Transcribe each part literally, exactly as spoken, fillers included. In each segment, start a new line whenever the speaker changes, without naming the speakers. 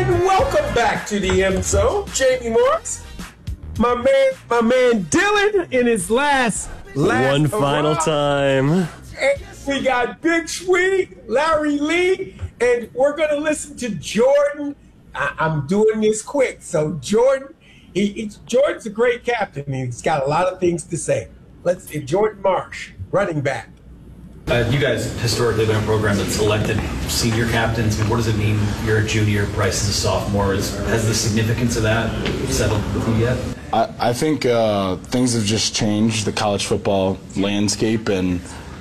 And welcome back to the M Zone. Jamie Morris, my man, my man Dylan in his last, last
one final time.
And we got Big Sweet, Larry Lee, and we're gonna listen to Jordan. I, I'm doing this quick, so Jordan, he, he Jordan's a great captain. He's got a lot of things to say. Let's Jordan Marsh, running back.
Uh, you guys historically been a program that selected senior captains. I mean, what does it mean you're a junior, Bryce is a sophomore? Is, has the significance of that settled with you yet?
I, I think uh, things have just changed, the college football landscape, and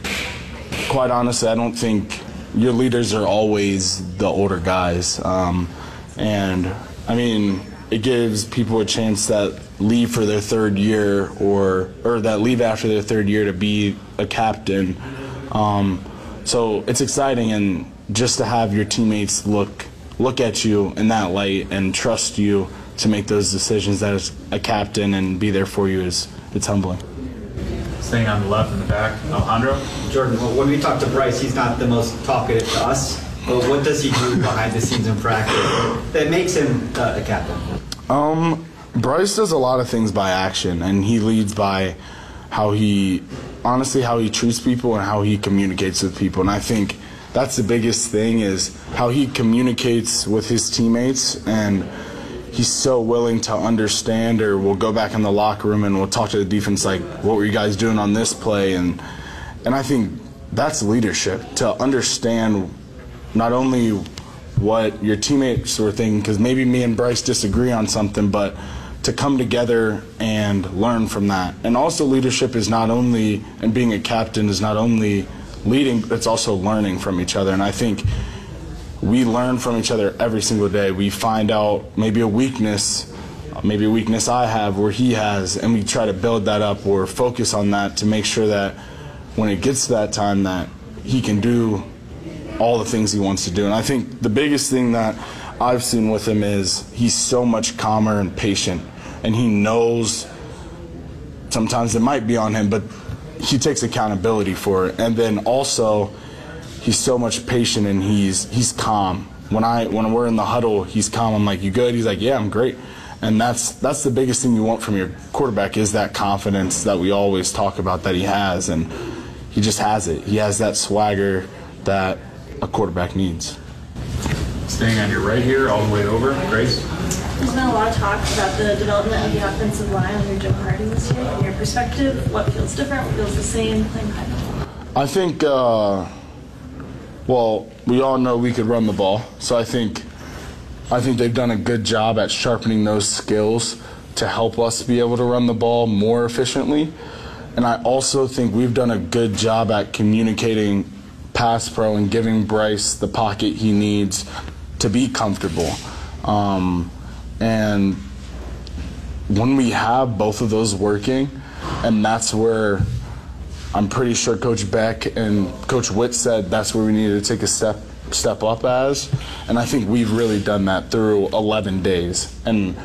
quite honestly, I don't think your leaders are always the older guys. Um, and, I mean, it gives people a chance that leave for their third year or, or that leave after their third year to be a captain. Um, so it's exciting, and just to have your teammates look look at you in that light and trust you to make those decisions as a captain and be there for you is it's humbling.
Staying on the left in the back, Alejandro.
Jordan, well, when we talk to Bryce, he's not the most talkative to us, but what does he do behind the scenes in practice that makes him uh, a captain?
Um, Bryce does a lot of things by action, and he leads by how he, honestly, how he treats people and how he communicates with people. And I think that's the biggest thing is how he communicates with his teammates, and he's so willing to understand, or we'll go back in the locker room and we'll talk to the defense like, what were you guys doing on this play? And and I think that's leadership, to understand not only what your teammates were thinking, because maybe me and Bryce disagree on something, but to come together and learn from that. And also leadership is not only, and being a captain is not only leading, but it's also learning from each other. And I think we learn from each other every single day. We find out maybe a weakness, maybe a weakness I have or he has, and we try to build that up or focus on that to make sure that when it gets to that time that he can do all the things he wants to do. And I think the biggest thing that I've seen with him is he's so much calmer and patient, and he knows sometimes it might be on him, but he takes accountability for it. And then also he's so much patient, and he's he's calm. When I when we're in the huddle, he's calm. I'm like, "You good?" He's like, "Yeah, I'm great." And that's that's the biggest thing you want from your quarterback, is that confidence that we always talk about that he has, and he just has it. He has that swagger that a quarterback needs.
Staying on your right here, all the way over, Grace.
There's been a lot of talk about the development of the offensive line under Joe Harding this year. From your perspective, what feels different, what feels the same, playing high?
I think, uh, well, we all know we could run the ball, so I think, I think they've done a good job at sharpening those skills to help us be able to run the ball more efficiently. And I also think we've done a good job at communicating pass pro and giving Bryce the pocket he needs to be comfortable. Um, and when we have both of those working, and that's where I'm pretty sure Coach Beck and Coach Witt said that's where we needed to take a step step up as, and I think we've really done that through eleven days. And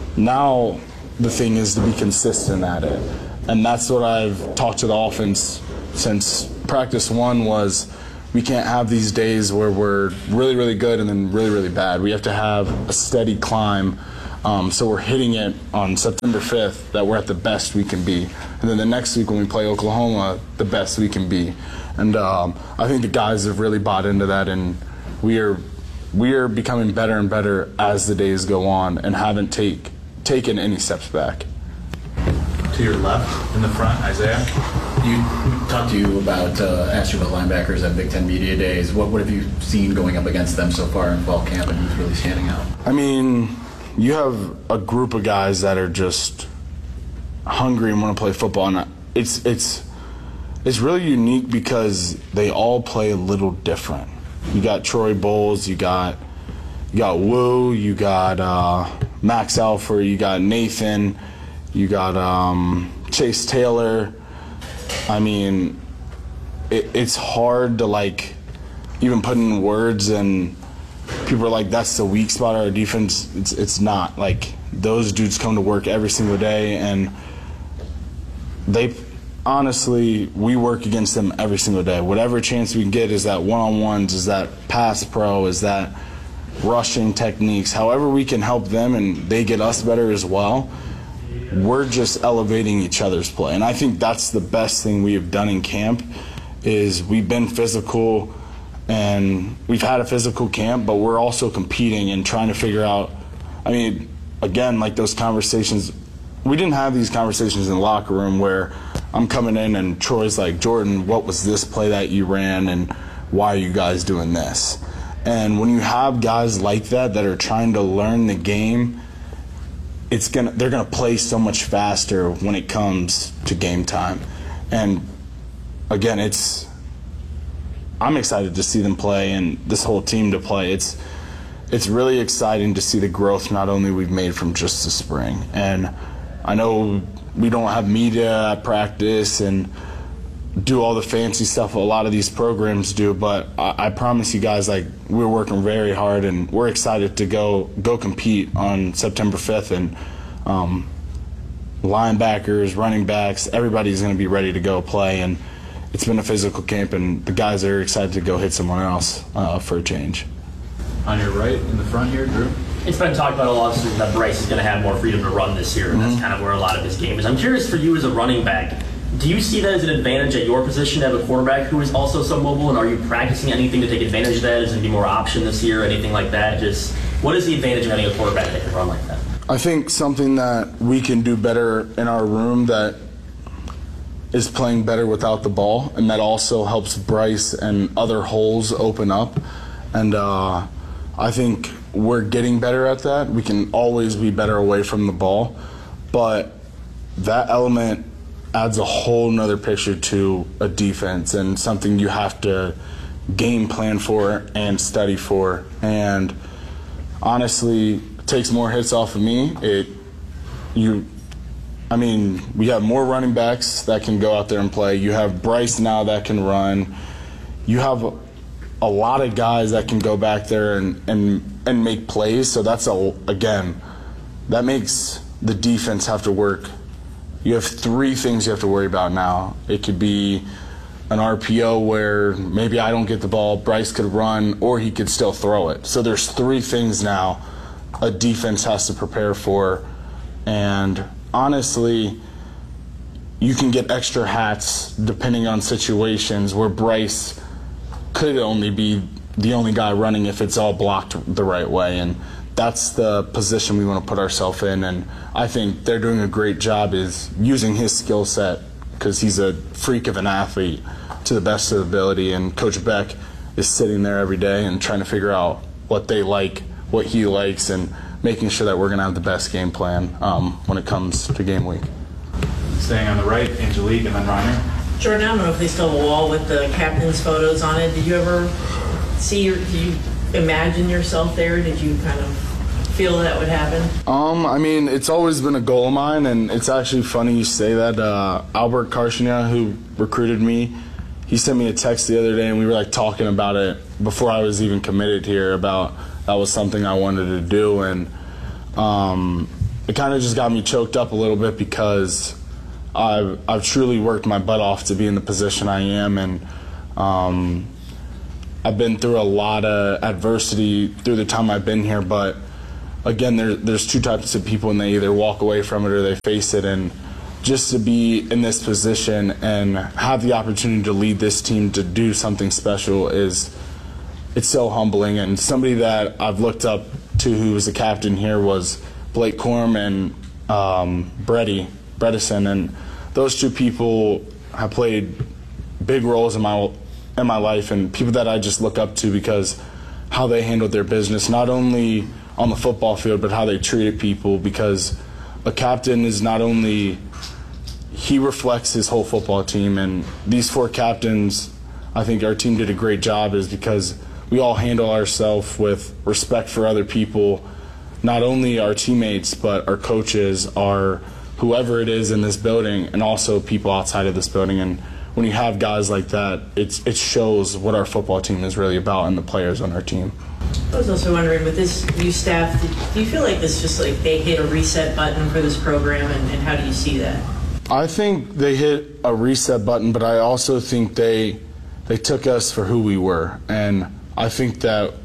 now the thing is to be consistent at it, and that's what I've talked to the offense since practice one was, we can't have these days where we're really, really good and then really, really bad. We have to have a steady climb. Um, so we're hitting it on September fifth that we're at the best we can be. And then the next week when we play Oklahoma, the best we can be. And um, I think the guys have really bought into that, and we are we are becoming better and better as the days go on and haven't take, taken any steps back.
To your left, in the front, Isaiah.
You talked to you about, uh, asked you about linebackers at Big Ten Media Days. What, what have you seen going up against them so far in fall camp, and who's really standing out?
I mean, you have a group of guys that are just hungry and want to play football, and it's it's it's really unique because they all play a little different. You got Troy Bowles, you got you got Wu, you got uh, Max Alford, you got Nathan, you got um, Chase Taylor. I mean, it, it's hard to like even put in words, and people are like, that's the weak spot of our defense. It's it's not. Like, those dudes come to work every single day, and they honestly, we work against them every single day. Whatever chance we can get, is that one-on-ones, is that pass pro, is that rushing techniques, however we can help them and they get us better as well, we're just elevating each other's play. And I think that's the best thing we have done in camp is we've been physical and we've had a physical camp, but we're also competing and trying to figure out, I mean, again, like those conversations, we didn't have these conversations in the locker room where I'm coming in and Troy's like, Jordan, what was this play that you ran and why are you guys doing this? And when you have guys like that that are trying to learn the game, it's gonna they're gonna play so much faster when it comes to game time. And again, it's I'm excited to see them play and this whole team to play. It's it's really exciting to see the growth not only we've made from just the spring. And I know we don't have media at practice and do all the fancy stuff a lot of these programs do, but I, I promise you guys, like, we're working very hard and we're excited to go go compete on September fifth. And um, linebackers, running backs, everybody's going to be ready to go play. And it's been a physical camp, and the guys are excited to go hit someone else uh, for a change.
On your right, in the front here, Drew.
It's been talked about a lot that Bryce is going to have more freedom to run this year, and
Mm-hmm.
that's kind of where a lot of his game is. I'm curious for you as a running back, do you see that as an advantage at your position to have a quarterback who is also so mobile, and are you practicing anything to take advantage of that? Is there going to be more option this year, anything like that? Just what is the advantage of having a quarterback that can run like that?
I think something that we can do better in our room that is playing better without the ball, and that also helps Bryce and other holes open up. And uh, I think we're getting better at that. We can always be better away from the ball, but that element adds a whole nother picture to a defense and something you have to game plan for and study for. And honestly, it takes more hits off of me. It, you, I mean, we have more running backs that can go out there and play. You have Bryce now that can run. You have a, a lot of guys that can go back there and, and, and make plays. So that's, a, again, that makes the defense have to work. You have three things you have to worry about now. It could be an R P O where maybe I don't get the ball, Bryce could run, or he could still throw it. So there's three things now a defense has to prepare for. And honestly, you can get extra hats depending on situations where Bryce could only be the only guy running if it's all blocked the right way. And that's the position we want to put ourselves in, and I think they're doing a great job is using his skill set because he's a freak of an athlete to the best of his ability, and Coach Beck is sitting there every day and trying to figure out what they like, what he likes, and making sure that we're going to have the best game plan um, when it comes to game week.
Staying on the right, Angelique, and then Reiner.
Jordan, I don't know if they still have a wall with the captain's photos on it. Did you ever see, or did you imagine yourself there? Did you kind of feel that would happen?
Um, I mean, it's always been a goal of mine, and it's actually funny you say that. Uh, Albert Karshnia, who recruited me, he sent me a text the other day, and we were like talking about it before I was even committed here about that was something I wanted to do, and um, it kind of just got me choked up a little bit because I've, I've truly worked my butt off to be in the position I am, and um, I've been through a lot of adversity through the time I've been here, but again, there, there's two types of people, and they either walk away from it or they face it. And just to be in this position and have the opportunity to lead this team to do something special is, it's so humbling. And somebody that I've looked up to who was the captain here was Blake Corm and um, Brady Bredesen, and those two people have played big roles in my in my life, and people that I just look up to because how they handled their business, not only on the football field, but how they treated people, because a captain is not only, he reflects his whole football team, and these four captains, I think our team did a great job is because we all handle ourselves with respect for other people, not only our teammates, but our coaches, our whoever it is in this building, and also people outside of this building. And when you have guys like that, it's, it shows what our football team is really about and the players on our team.
I was also wondering, with this new staff, do you feel like this just like they hit a reset button for this program, and, and how do you see that?
I think they hit a reset button, but I also think they they took us for who we were, and I think that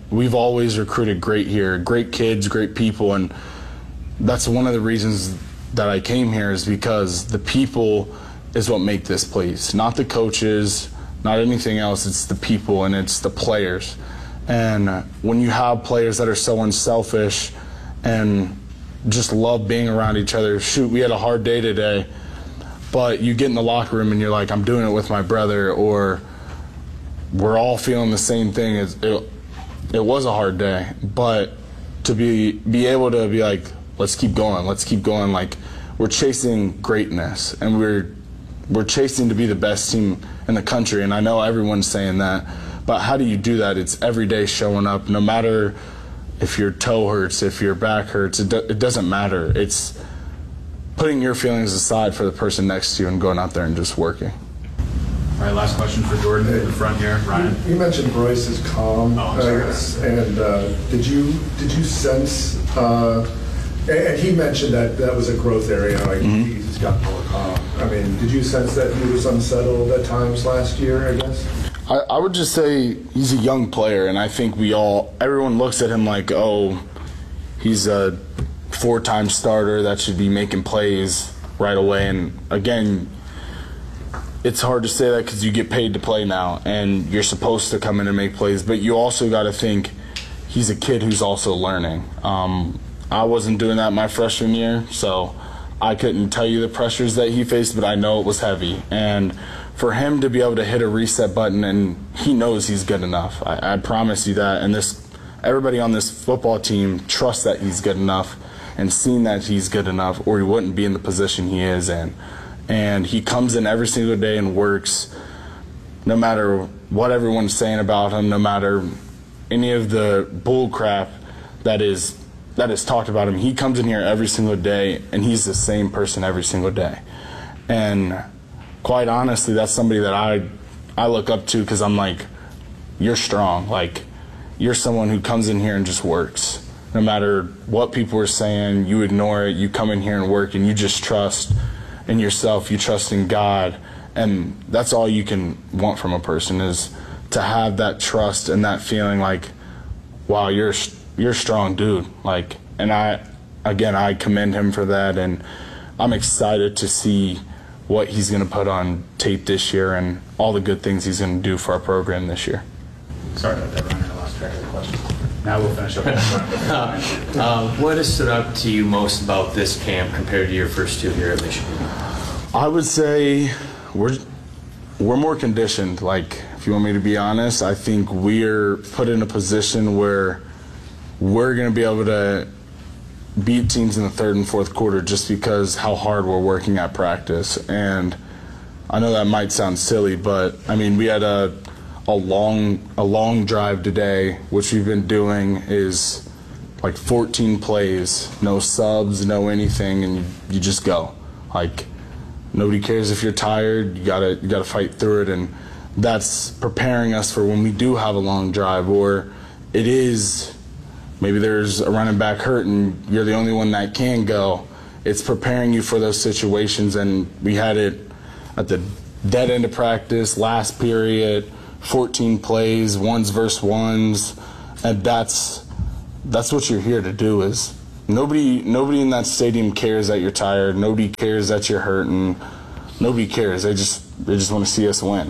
we've always recruited great here, great kids, great people, and that's one of the reasons that I came here is because the people is what make this place, not the coaches, not anything else. It's the people and it's the players. And when you have players that are so unselfish and just love being around each other, shoot, we had a hard day today, but you get in the locker room and you're like, I'm doing it with my brother, or we're all feeling the same thing. It, it, it was a hard day, but to be be able to be like, let's keep going, let's keep going. Like, we're chasing greatness, and we're we're chasing to be the best team in the country. And I know everyone's saying that, but how do you do that? It's every day showing up, no matter if your toe hurts, if your back hurts. It, do, it doesn't matter. It's putting your feelings aside for the person next to you and going out there and just working.
All right, last question for Jordan in the front here, Ryan.
You mentioned Bryce is calm,
Oh, I'm sorry.
uh, and uh, did you did you sense? Uh, and and he mentioned that that was a growth area. Like
Mm-hmm.
he's got more calm. I mean, did you sense that he was unsettled at times last year? I guess.
I, I would just say he's a young player, and I think we all, everyone looks at him like, oh, he's a four-time starter that should be making plays right away. And again, it's hard to say that because you get paid to play now, and you're supposed to come in and make plays, but you also got to think he's a kid who's also learning. Um, I wasn't doing that my freshman year, so I couldn't tell you the pressures that he faced, but I know it was heavy. And for him to be able to hit a reset button, and he knows he's good enough. I, I promise you that. And this, everybody on this football team trusts that he's good enough and seen that he's good enough, or he wouldn't be in the position he is in. And he comes in every single day and works, no matter what everyone's saying about him, no matter any of the bull crap that is that is talked about him. He comes in here every single day, and he's the same person every single day. And quite honestly, that's somebody that I I look up to, because I'm like, you're strong. Like, you're someone who comes in here and just works. No matter what people are saying, you ignore it. You come in here and work, and you just trust in yourself. You trust in God. And that's all you can want from a person, is to have that trust and that feeling like, wow, you're you're a strong dude. Like, and I, again, I commend him for that, and I'm excited to see what he's going to put on tape this year and all the good things he's going to do for our program this year.
Sorry about that, Ryan. I lost track of the question. Now we'll finish up.
uh, uh, what has stood out to you most about this camp compared to your first two here at Michigan?
I would say we're we're more conditioned. Like, if you want me to be honest, I think we're put in a position where we're going to be able to beat teams in the third and fourth quarter just because how hard we're working at practice. And I know that might sound silly, but I mean, we had a a long a long drive today, which we've been doing is like fourteen plays, no subs, no anything, and you, you just go. Like, nobody cares if you're tired. You gotta you gotta fight through it, and that's preparing us for when we do have a long drive, or it is maybe there's a running back hurt and you're the only one that can go. It's preparing you for those situations, and we had it at the dead end of practice, last period, fourteen plays, ones versus ones, and that's that's what you're here to do. Is nobody nobody in that stadium cares that you're tired. Nobody cares that you're hurting. Nobody cares. They just they just want to see us win.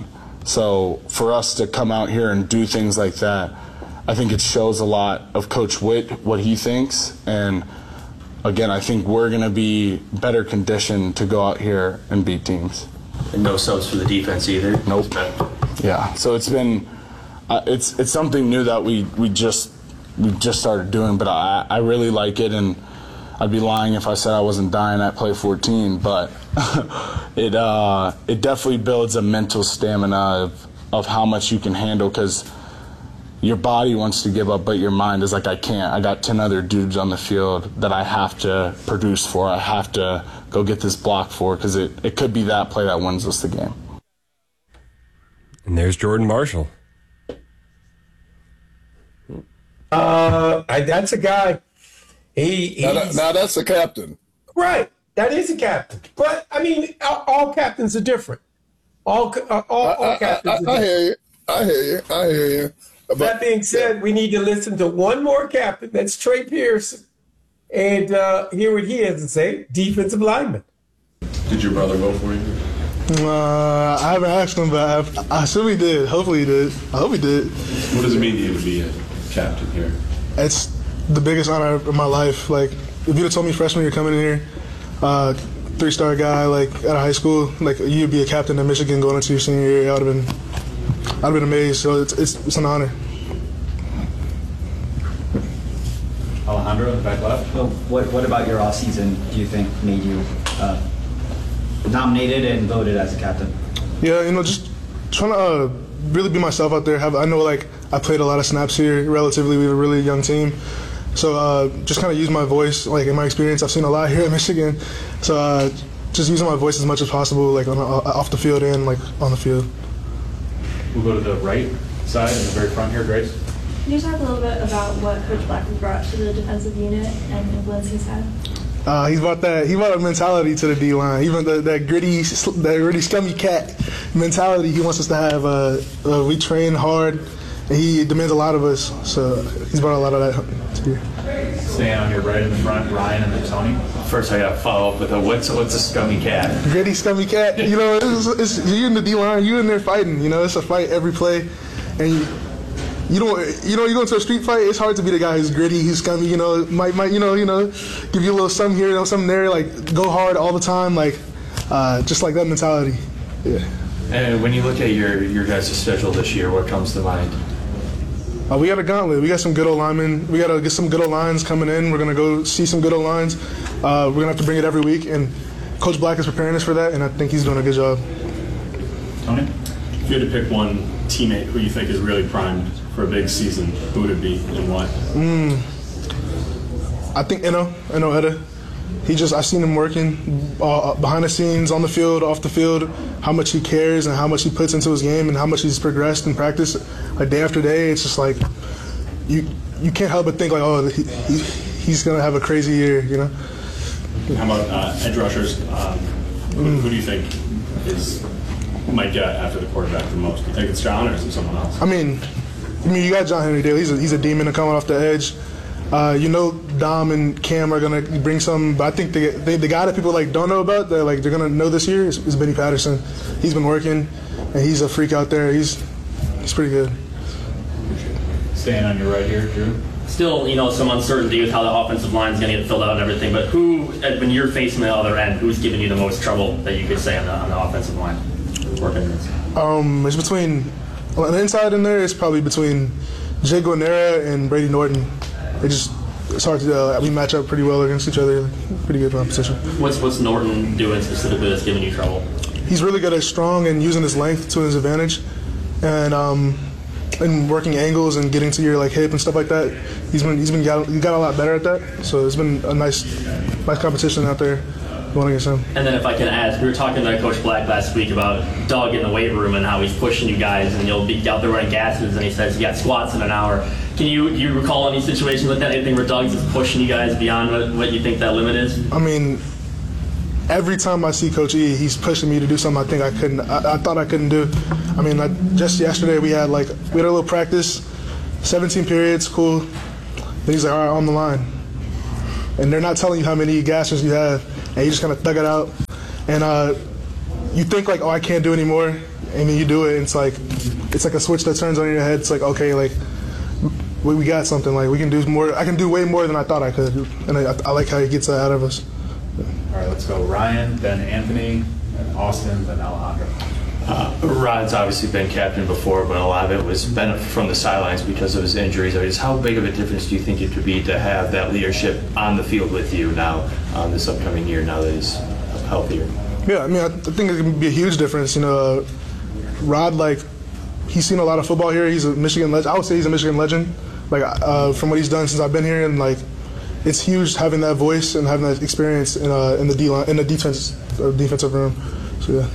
So for us to come out here and do things like that, I think it shows a lot of Coach Witt, what he thinks. And again, I think we're going to be better conditioned to go out here and beat teams.
And no subs for the defense either?
Nope. Yeah. So it's been, uh, it's it's something new that we, we just we just started doing, but I, I really like it, and I'd be lying if I said I wasn't dying at play fourteen, but it uh, it definitely builds a mental stamina of, of how much you can handle, because your body wants to give up, but your mind is like, I can't. I got ten other dudes on the field that I have to produce for. I have to go get this block for, because it, it could be that play that wins us the game.
And there's Jordan Marshall.
Uh, I, that's a guy. He
now, that, now that's a captain,
right? That is a captain. But I mean, all, all captains are different. All uh, all, all
I,
captains.
I, I,
are
I
different.
hear you. I hear you. I hear you.
That being said, we need to listen to one more captain. That's Trey Pearson. And uh, hear what he has to say, defensive lineman.
Did your brother vote for you?
Uh, I haven't asked him, but I, I assume he did. Hopefully he did. I hope he did.
What does it mean to you to be a captain here?
It's the biggest honor of my life. Like, if you'd have told me freshman year coming in here, uh, three-star guy, like, out of high school, like, you'd be a captain at Michigan going into your senior year, I would have been, I'd have been amazed. So it's, it's, it's an honor.
Alejandro in the back left.
Well, what, what about your off season do you think made you uh, nominated and voted as a captain?
Yeah, you know, just trying to uh, really be myself out there. Have I know, like, I played a lot of snaps here relatively. We have a really young team. So uh, just kind of use my voice, like, in my experience. I've seen a lot here at Michigan. So uh, just using my voice as much as possible, like, on, off the field and, like, on the field.
We'll go to the right side in the very front here, Grace.
Can you talk a little bit about what Coach Black has brought to the defensive unit and influence he's had?
Uh, he's brought that. He brought a mentality to the D line. Even the, that gritty, that gritty, scummy cat mentality. He wants us to have. Uh, uh, we train hard, and he demands a lot of us. So he's brought a lot of that to here.
Staying on your right in the front, Ryan and then Tony.
First, I got to follow up with a what's what's a scummy cat?
Gritty, scummy cat. You know, it's, it's, you're in the D line. You're in there fighting. You know, it's a fight every play, and. You, You don't, you know, you go into a street fight. It's hard to be the guy who's gritty, who's scummy. You know, might, might, you know, you know, give you a little something here, you know, something there. Like go hard all the time, like uh, just like that mentality. Yeah.
And when you look at your your guys' schedule this year, what comes to mind?
Uh, we got a gauntlet. We got some good old linemen. We got to get some good old lines coming in. We're gonna go see some good old lines. Uh, we're gonna have to bring it every week, and Coach Black is preparing us for that, and I think he's doing a good job.
Tony, if you had to pick one teammate who you think is really primed for a big season, who would it be and why?
Mm, I think Eno, Eno Etta. He just, I've seen him working uh, behind the scenes, on the field, off the field, how much he cares and how much he puts into his game and how much he's progressed in practice, like day after day. It's just like, you you can't help but think like, oh, he, he, he's going to have a crazy year, you know?
How about uh, edge rushers? Um, who, mm. who do you think is might get after the quarterback the most? Do you think it's John or is it someone else?
I mean, I mean, you got John Henry Daly. He's a, he's a demon coming off the edge. Uh, you know, Dom and Cam are gonna bring some, but I think the the, the guy that people like don't know about that like they're gonna know this year is, is Benny Patterson. He's been working, and he's a freak out there. He's he's pretty good.
Staying on your right here, Drew.
Still, you know, some uncertainty with how the offensive line is going to get filled out and everything. But who, when you're facing the other end, who's giving you the most trouble that you could say on the on the offensive line? Working this.
Um, it's between. On the inside in there, it's probably between Jay Guanera and Brady Norton. They just, it's hard to, uh, we match up pretty well against each other. Pretty good competition.
What's what's Norton doing specifically that's giving you trouble?
He's really good at strong and using his length to his advantage, and um, and working angles and getting to your like hip and stuff like that. He's been he's been got, he got a lot better at that. So it's been a nice nice competition out there. Going against him.
And then if I can ask, we were talking to Coach Black last week about Doug in the weight room and how he's pushing you guys and you'll be out there running gases and he says you got squats in an hour. Can you do you recall any situations like that, anything where Doug's just pushing you guys beyond what, what you think that limit is?
I mean, every time I see Coach E, he's pushing me to do something I think I couldn't, I, I thought I couldn't do. I mean, like just yesterday we had like, we had a little practice, seventeen periods, cool. Then he's like, all right, on the line. And they're not telling you how many gassers you have. And you just kind of thug it out. And uh, you think like, oh, I can't do anymore. And then you do it, and it's like, it's like a switch that turns on in your head. It's like, okay, like, we, we got something. Like, we can do more. I can do way more than I thought I could. And I, I like how he gets that out of us.
All right, let's go Ryan, then Anthony, then Austin, then Alejandro.
Uh, Rod's obviously been captain before, but a lot of it was been from the sidelines because of his injuries. I mean, how big of a difference do you think it would be to have that leadership on the field with you now, um, this upcoming year, now that he's healthier?
Yeah, I mean, I think it can be a huge difference. You know, uh, Rod, like, he's seen a lot of football here. He's a Michigan legend. I would say he's a Michigan legend, like, uh, from what he's done since I've been here. And, like, it's huge having that voice and having that experience in, uh, in the D line, in the defense, uh, defensive room. So, yeah.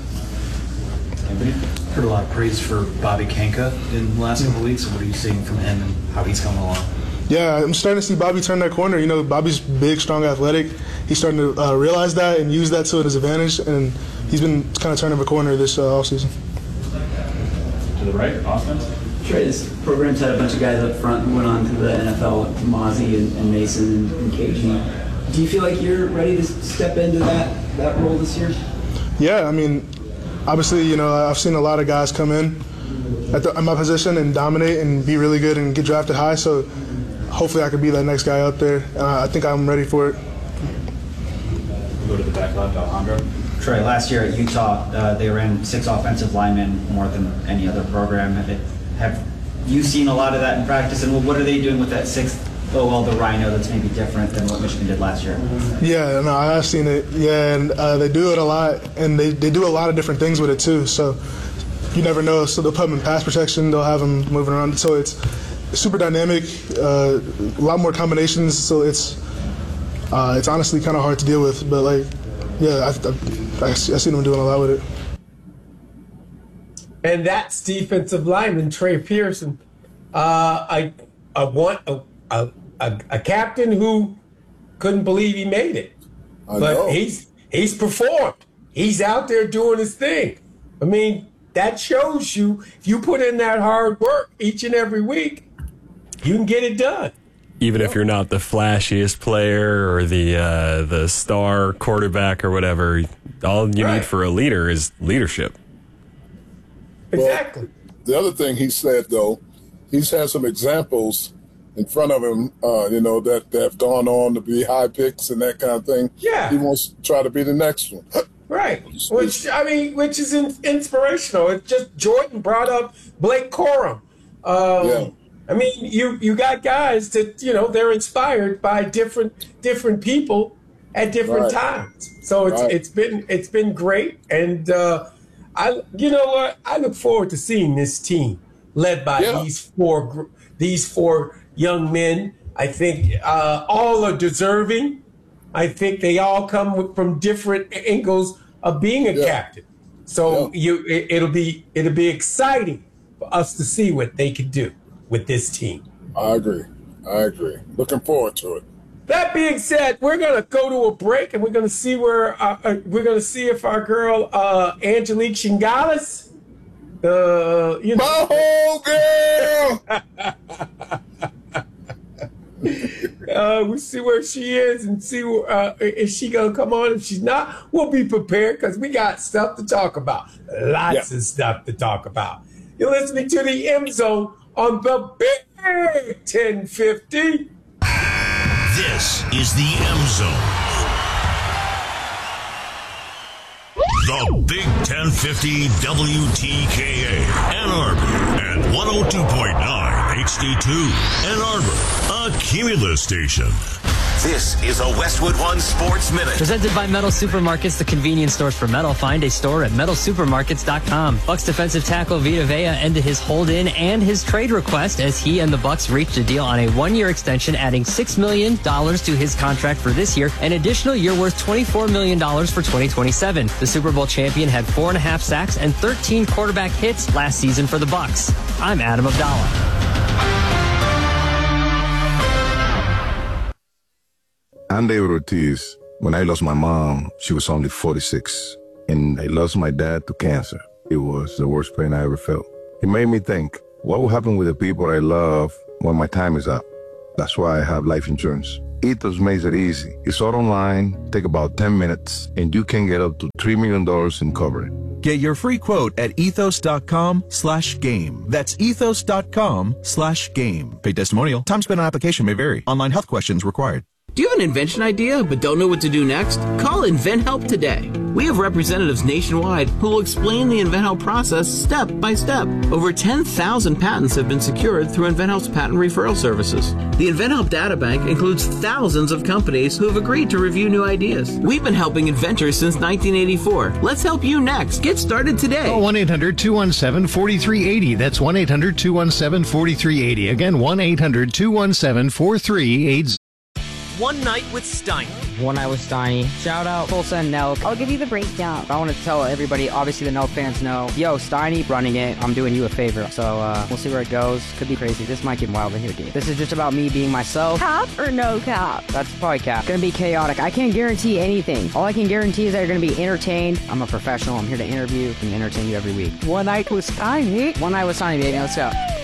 Heard a lot of praise for Bobby Kanka in the last couple of weeks. So what are you seeing from him and how he's coming along?
Yeah, I'm starting to see Bobby turn that corner. You know, Bobby's big, strong, athletic. He's starting to uh, realize that and use that to his advantage, and he's been kind of turning the corner this uh, offseason.
To the right, Austin?
Trey, this program's had a bunch of guys up front who went on to the N F L, Mozzie and, and Mason and, and K G. Do you feel like you're ready to step into that, that role this year?
Yeah, I mean, obviously, you know, I've seen a lot of guys come in at, the, at my position and dominate and be really good and get drafted high, so hopefully I could be that next guy up there. Uh, I think I'm ready for it.
Go to the back left, Alejandro.
Trey, last year at Utah, uh, they ran six offensive linemen more than any other program. Have, it, have you seen a lot of that in practice? And what are they doing with that sixth O L, the Rhino, that's maybe different than what Michigan did last year?
Yeah, no, I've seen it. Yeah, and uh, they do it a lot, and they, they do a lot of different things with it too. So you never know. So they'll put them in pass protection. They'll have them moving around. So it's super dynamic, uh, a lot more combinations. So it's uh, it's honestly kind of hard to deal with. But like, yeah, I, I, I, I seen them doing a lot with it.
And that's defensive lineman Trey Pearson. Uh, I, I want a, a, a, a captain who couldn't believe he made it,
I
but
know.
he's he's performed. He's out there doing his thing. I mean, that shows you if you put in that hard work each and every week, you can get it done.
Even if you're not the flashiest player or the uh, the star quarterback or whatever, all you
Right.
need for a leader is leadership.
Exactly.
The other thing he said, though, he's had some examples in front of him, uh, you know, that, that have gone on to be high picks and that kind of thing.
Yeah.
He wants to try to be the next one.
Right, which I mean, which is in, inspirational. It's just Jordan brought up Blake Corum. Um,
Yeah.
I mean, you you got guys that you know they're inspired by different different people at different
Right.
times. So it's
Right.
it's been it's been great, and uh, I you know what I look forward to seeing this team led by
Yeah.
these four gr- these four young men. I think uh, all are deserving. I think they all come with, from different angles of being a
Yeah.
captain. So you, it, it'll be it'll be exciting for us to see what they can do with this team.
I agree. I agree. Looking forward to it.
That being said, we're gonna go to a break and we're gonna see where uh, uh, we're gonna see if our girl uh, Angelique Shingales, uh, you know,
my whole girl.
Uh, we'll see where she is and see uh, if she gonna come on. If she's not, we'll be prepared because we got stuff to talk about. Lots
Yeah.
of stuff to talk about. You're listening to the M Zone on the Big ten fifty.
This is the M Zone. The Big ten fifty W T K A Ann Arbor and one oh two point nine H D two Ann Arbor, a Cumulus station.
This is a Westwood One Sports Minute.
Presented by Metal Supermarkets, the convenience stores for metal. Find a store at metal supermarkets dot com. Bucks defensive tackle Vita Vea ended his hold-in and his trade request as he and the Bucks reached a deal on a one-year extension, adding six million dollars to his contract for this year, an additional year worth twenty-four million dollars for twenty twenty-seven. The Super Bowl champion had four and a half sacks and thirteen quarterback hits last season for the Bucks. I'm Adam Abdallah.
I'm David Ortiz. When I lost my mom, she was only forty-six. And I lost my dad to cancer. It was the worst pain I ever felt. It made me think, what will happen with the people I love when my time is up? That's why I have life insurance. Ethos makes it easy. It's all online, take about ten minutes, and you can get up to three million dollars in coverage.
Get your free quote at ethos.com slash game. That's ethos.com slash game. Paid testimonial. Time spent on application may vary. Online health questions required.
Do you have an invention idea but don't know what to do next? Call InventHelp today. We have representatives nationwide who will explain the InventHelp process step by step. Over ten thousand patents have been secured through InventHelp's patent referral services. The InventHelp databank includes thousands of companies who have agreed to review new ideas. We've been helping inventors since nineteen eighty-four. Let's help you next. Get started today.
Call one eight hundred two one seven four three eight zero. That's one eight hundred two one seven four three eight zero. Again, one eight hundred two one seven four three eight zero.
One Night with Steiny.
One Night with Steiny. Shout out Tulsa and Nelk. I'll give you the breakdown. I want to tell everybody, obviously the Nelk fans know, yo, Steiny running it. I'm doing you a favor. So uh, we'll see where it goes. Could be crazy. This might get wild in here, dude. This is just about me being myself.
Cap or no cap?
That's probably cap. It's gonna be chaotic. I can't guarantee anything. All I can guarantee is that you're gonna be entertained. I'm a professional. I'm here to interview and entertain you every week.
One Night with Steiny.
One Night with Steiny, baby. Let's go.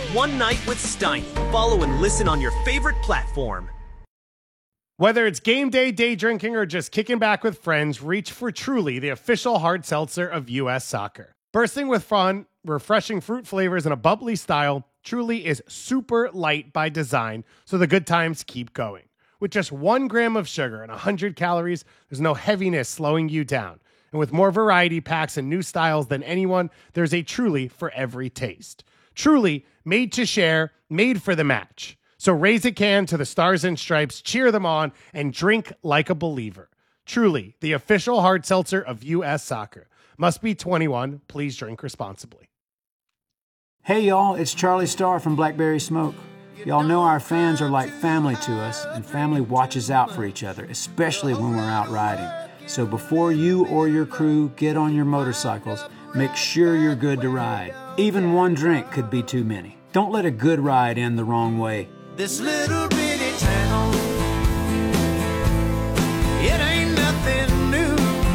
One Night with Steiny. Follow and listen on your favorite platform.
Whether it's game day, day drinking, or just kicking back with friends, reach for Truly, the official hard seltzer of U S Soccer. Bursting with fun, refreshing fruit flavors, and a bubbly style, Truly is super light by design, so the good times keep going. With just one gram of sugar and one hundred calories, there's no heaviness slowing you down. And with more variety packs and new styles than anyone, there's a Truly for every taste. Truly, made to share, made for the match. So raise a can to the Stars and Stripes, cheer them on, and drink like a believer. Truly, the official hard seltzer of U S Soccer. Must be twenty-one. Please drink responsibly.
Hey y'all, it's Charlie Starr from Blackberry Smoke. Y'all know our fans are like family to us, and family watches out for each other, especially when we're out riding. So before you or your crew get on your motorcycles, make sure you're good to ride. Even one drink could be too many. Don't let a good ride end the wrong way.
This little bitty town, it ain't nothing new.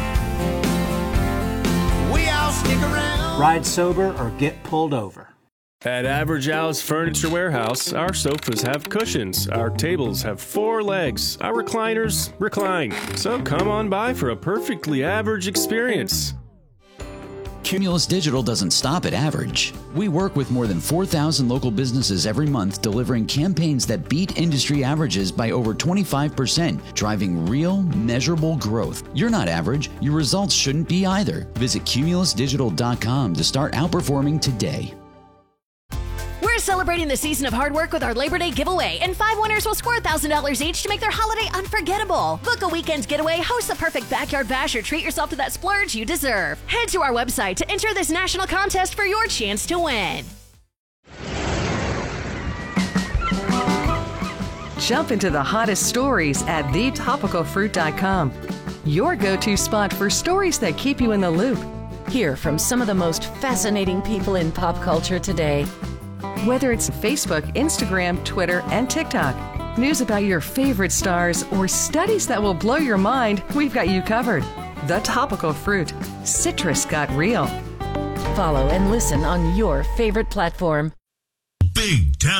We all stick around.
Ride sober or get pulled over.
At Average Al's Furniture Warehouse, our sofas have cushions, our tables have four legs, our recliners recline. So come on by for a perfectly average experience.
Cumulus Digital doesn't stop at average. We work with more than four thousand local businesses every month, delivering campaigns that beat industry averages by over twenty-five percent, driving real, measurable growth. You're not average. Your results shouldn't be either. Visit cumulus digital dot com to start outperforming today.
We're celebrating the season of hard work with our Labor Day giveaway, and five winners will score one thousand dollars each to make their holiday unforgettable. Book a weekend getaway, host the perfect backyard bash, or treat yourself to that splurge you deserve. Head to our website to enter this national contest for your chance to win.
Jump into the hottest stories at the topical fruit dot com. Your go-to spot for stories that keep you in the loop.
Hear from some of the most fascinating people in pop culture today.
Whether it's Facebook, Instagram, Twitter, and TikTok, news about your favorite stars, or studies that will blow your mind, we've got you covered. The Topical Fruit. Citrus got real.
Follow and listen on your favorite platform.
Big Ten